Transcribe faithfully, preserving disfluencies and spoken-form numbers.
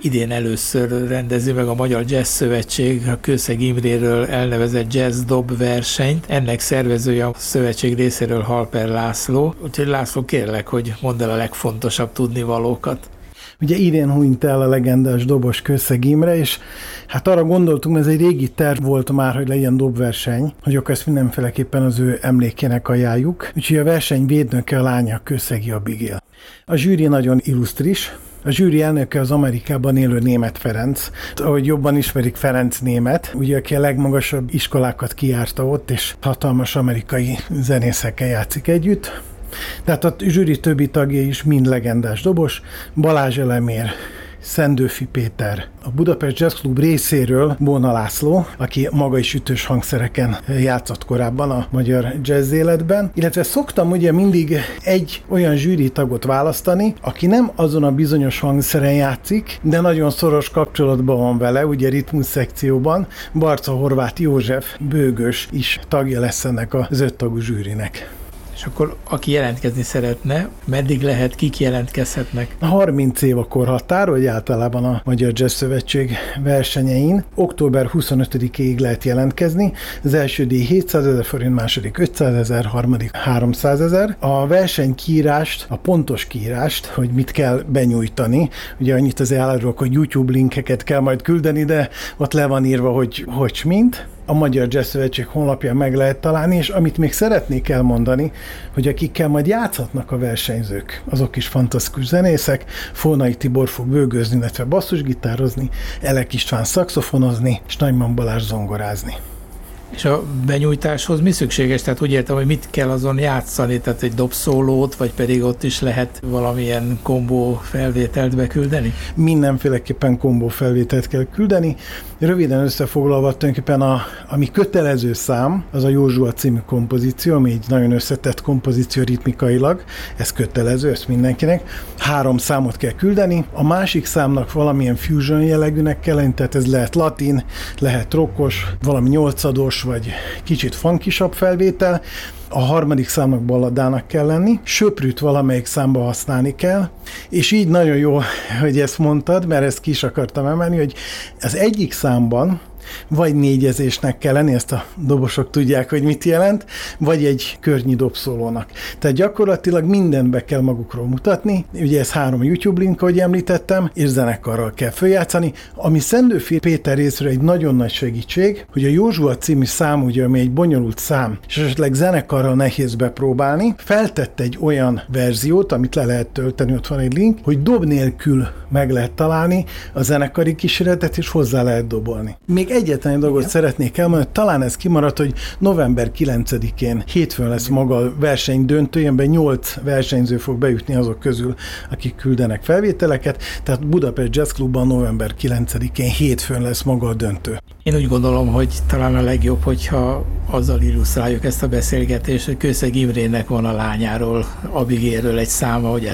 idén először rendezi meg a Magyar Jazz Szövetség a Kőszeg Imréről elnevezett jazz dob versenyt. Ennek szervezője a szövetség részéről Halper László. Úgyhogy László, kérlek, hogy mondd el a legfontosabb tudnivalókat. Ugye idén hunyt el a legendás dobos Kőszeg Imre, és hát arra gondoltunk, ez egy régi terv volt már, hogy legyen dobverseny, hogy akkor ezt mindenféleképpen az ő emlékének ajánljuk. Úgyhogy a verseny védnöke a lánya Kőszegi Abigail. A zsűri nagyon illusztris. A zsűri elnöke az Amerikában élő Németh Ferenc. Ahogy jobban ismerik, Ferenc német, ugye, aki a legmagasabb iskolákat kijárta ott, és hatalmas amerikai zenészekkel játszik együtt. Tehát a zsűri többi tagja is mind legendás dobos. Balázs Elemér, Szendőfi Péter, a Budapest Jazz Club részéről Bóna László, aki maga is ütős hangszereken játszott korábban a magyar jazz életben, illetve szoktam ugye mindig egy olyan zsűri tagot választani, aki nem azon a bizonyos hangszeren játszik, de nagyon szoros kapcsolatban van vele, ugye ritmus szekcióban. Barca Horváth József bőgős is tagja lesz ennek az öttagú zsűrinek. És akkor aki jelentkezni szeretne, meddig lehet, kik jelentkezhetnek? harminc év a korhatár, vagy általában a Magyar Jazz Szövetség versenyein. október huszonötödikéig lehet jelentkezni. Az első díj hétszázezer forint, második ötszázezer, harmadik háromszázezer. A versenykiírást, a pontos kiírást, hogy mit kell benyújtani. Ugye annyit azért elárulok, hogy YouTube linkeket kell majd küldeni, de ott le van írva, hogy hogy mint. A Magyar Jazz Szövetség honlapján meg lehet találni, és amit még szeretnék elmondani, hogy akikkel majd játszhatnak a versenyzők, azok is fantasztikus zenészek. Fónai Tibor fog bőgözni, illetve basszusgitározni, Elek István szaxofonozni, és Nagyman Balázs zongorázni. És a benyújtáshoz mi szükséges? Tehát úgy értem, hogy mit kell azon játszani, tehát egy dobszólót, vagy pedig ott is lehet valamilyen kombó felvételt beküldeni? Mindenféleképpen kombó felvételt kell küldeni. Röviden összefoglalva tulajdonképpen a, ami kötelező szám, az a Józsua című kompozíció, ami egy nagyon összetett kompozíció ritmikailag, ez kötelező, ez mindenkinek. Három számot kell küldeni, a másik számnak valamilyen fusion jellegűnek kell lenni, tehát ez lehet latin, lehet rockos, valami nyolcados, vagy kicsit funkisabb felvétel. A harmadik számnak balladának kell lenni, söprűt valamelyik számba használni kell, és így nagyon jó, hogy ezt mondtad, mert ezt ki is akartam emelni, hogy az egyik számban vagy négyezésnek kell lenni, ezt a dobosok tudják, hogy mit jelent, vagy egy környi dobszólónak. Tehát gyakorlatilag mindent be kell magukról mutatni, ugye ez három YouTube link, ahogy említettem, és zenekarral kell följátszani, ami Szendőfi Péter részről egy nagyon nagy segítség, hogy a Józsua című szám, ugye, ami egy bonyolult szám, és esetleg zenekarral nehéz bepróbálni, feltett egy olyan verziót, amit le lehet tölteni, ott van egy link, hogy dob nélkül meg lehet találni a zenekari kísérletet, és hozzá lehet dobolni. Még egyetlen egy dolgot szeretnék elmondani, talán ez kimaradt, hogy november kilencedikén hétfőn lesz maga a verseny döntő, amiben nyolc versenyző fog bejutni azok közül, akik küldenek felvételeket, tehát Budapest Jazz Clubban november kilencedikén hétfőn lesz maga a döntő. Én úgy gondolom, hogy talán a legjobb, hogyha azzal illusztráljuk ezt a beszélgetést, hogy Kőszeg Imrének van a lányáról, Abigailről egy száma, hogy ezt